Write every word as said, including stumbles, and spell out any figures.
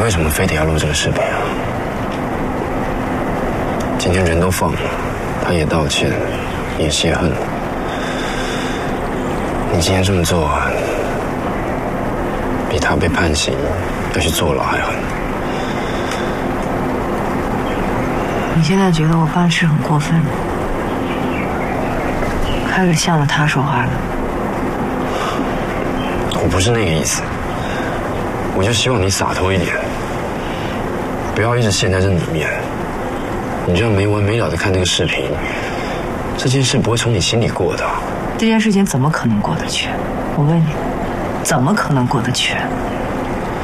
为什么非得要录这个视频啊？今天人都放了，他也道歉，也泄恨了。你今天这么做，比他被判刑要去坐牢还狠。 你现在觉得我办事很过分，开始向着他说话了。 我不是那个意思，我就希望你洒脱一点，不要一直陷在这里面。你这样没完没了的看这个视频，这件事不会从你心里过的。 这件事情怎么可能过得去？我问你，怎么可能过得去？